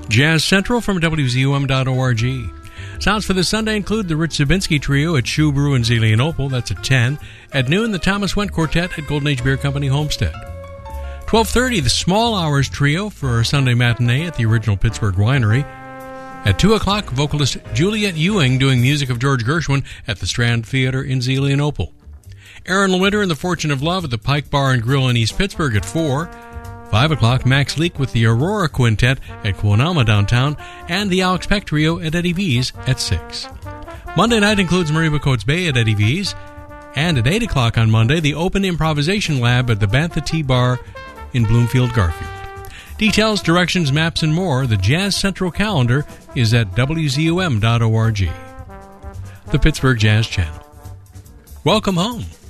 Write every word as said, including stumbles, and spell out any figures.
Jazz Central from W Z U M dot org. Sounds for this Sunday include the Rich Zabinski Trio at Shoe Brew in Zelienople. That's at ten. At noon, the Thomas Went Quartet at Golden Age Beer Company, Homestead. twelve thirty, the Small Hours Trio for a Sunday matinee at the Original Pittsburgh Winery. At two o'clock, vocalist Juliet Ewing doing music of George Gershwin at the Strand Theater in Zelienople. Aaron LeWinter and the Fortune of Love at the Pike Bar and Grill in East Pittsburgh at four. five o'clock, Max Leak with the Aurora Quintet at Quonama downtown, and the Alex Peck Trio at Eddie V's at six. Monday night includes Marie Coates Bay at Eddie V's, and at eight o'clock on Monday, the Open Improvisation Lab at the Bantha Tea Bar in Bloomfield, Garfield. Details, directions, maps, and more, the Jazz Central calendar is at W Z U M dot org. The Pittsburgh Jazz Channel. Welcome home.